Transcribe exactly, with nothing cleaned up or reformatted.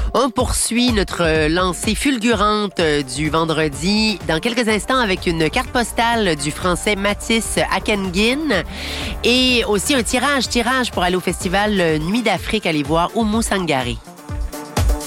On poursuit notre lancée fulgurante du vendredi dans quelques instants avec une carte postale du français Mathis Akenguin et aussi un tirage, tirage pour aller au festival Nuit d'Afrique, aller voir Oumou Sangari.